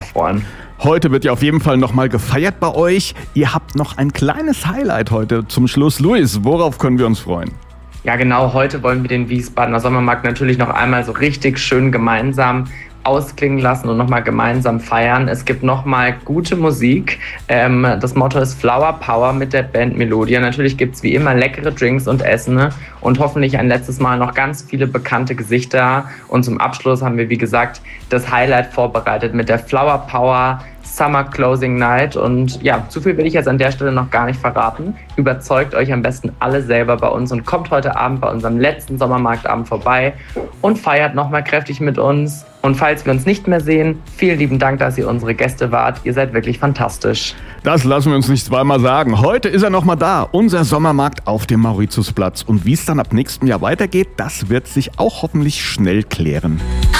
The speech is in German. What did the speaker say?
freuen. Heute wird ja auf jeden Fall nochmal gefeiert bei euch. Ihr habt noch ein kleines Highlight heute zum Schluss. Luis, worauf können wir uns freuen? Ja genau, heute wollen wir den Wiesbadener Sommermarkt natürlich noch einmal so richtig schön gemeinsam ausklingen lassen und nochmal gemeinsam feiern. Es gibt nochmal gute Musik. Das Motto ist Flower Power mit der Band Melodia. Natürlich gibt es wie immer leckere Drinks und Essen und hoffentlich ein letztes Mal noch ganz viele bekannte Gesichter. Und zum Abschluss haben wir, wie gesagt, das Highlight vorbereitet mit der Flower Power Summer Closing Night. Und ja, zu viel will ich jetzt an der Stelle noch gar nicht verraten. Überzeugt euch am besten alle selber bei uns und kommt heute Abend bei unserem letzten Sommermarktabend vorbei und feiert nochmal kräftig mit uns. Und falls wir uns nicht mehr sehen, vielen lieben Dank, dass ihr unsere Gäste wart. Ihr seid wirklich fantastisch. Das lassen wir uns nicht zweimal sagen. Heute ist er nochmal da, unser Sommermarkt auf dem Mauritiusplatz. Und wie es dann ab nächstem Jahr weitergeht, das wird sich auch hoffentlich schnell klären.